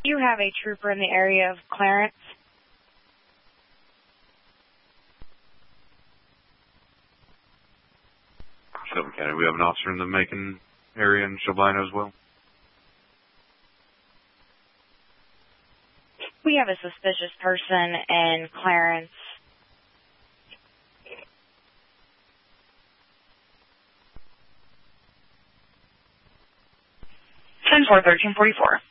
You have a trooper in the area of Clarence. Shelby County, we have an officer in the Macon area in Shelby as well. We have a suspicious person in Clarence. 10-4, 1344.